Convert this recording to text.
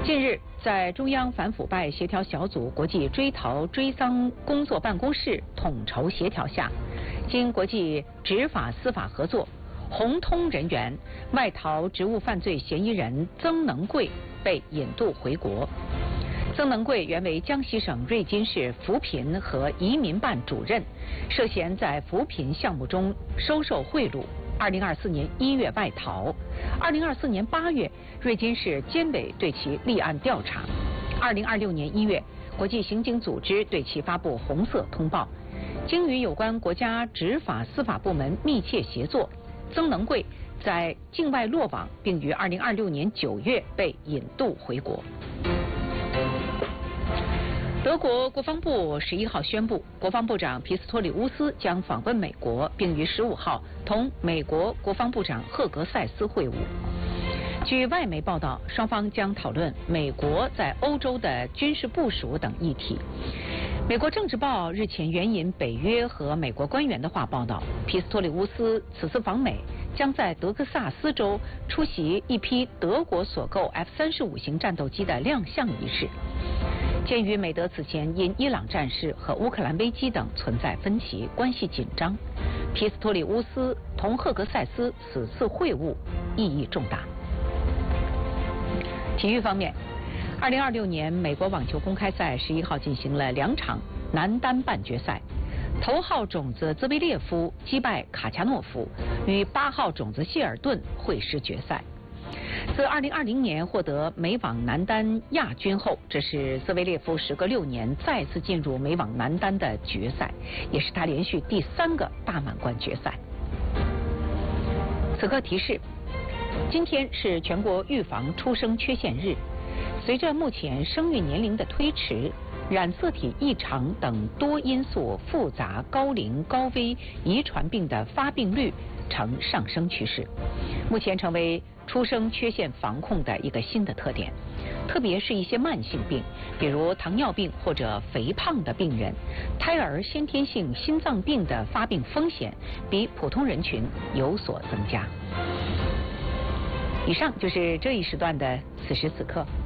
近日，在中央反腐败协调小组国际追逃追赃工作办公室统筹协调下，经国际执法司法合作，红通人员外逃职务犯罪嫌疑人曾能贵被引渡回国。曾能贵原为江西省瑞金市扶贫和移民办主任，涉嫌在扶贫项目中收受贿赂。2024年1月外逃，2024年8月，瑞金市监委对其立案调查。2026年1月，国际刑警组织对其发布红色通报。经与有关国家执法司法部门密切协作，曾能贵在境外落网，并于2026年9月被引渡回国。德国国防部11号宣布，国防部长皮斯托里乌斯将访问美国，并于15号同美国国防部长赫格塞斯会晤。据外媒报道，双方将讨论美国在欧洲的军事部署等议题。美国政治报日前援引北约和美国官员的话报道，皮斯托里乌斯此次访美将在德克萨斯州出席一批德国所购 F-35型战斗机的亮相仪式。鉴于美德此前因伊朗战事和乌克兰危机等存在分歧，关系紧张，皮斯托里乌斯同赫格塞斯此次会晤意义重大。体育方面，2026年美国网球公开赛11号进行了2场男单半决赛，头号种子兹维列夫击败卡恰诺夫，与8号种子谢尔顿会师决赛。自2020年获得美网男单亚军后，这是兹维列夫时隔6年再次进入美网男单的决赛，也是他连续第3个大满贯决赛。此刻提示：今天是全国预防出生缺陷日。随着目前生育年龄的推迟，染色体异常等多因素复杂高龄高危遗传病的发病率呈上升趋势，目前成为出生缺陷防控的一个新的特点。特别是一些慢性病，比如糖尿病或者肥胖的病人，胎儿先天性心脏病的发病风险比普通人群有所增加。以上就是这一时段的此时此刻。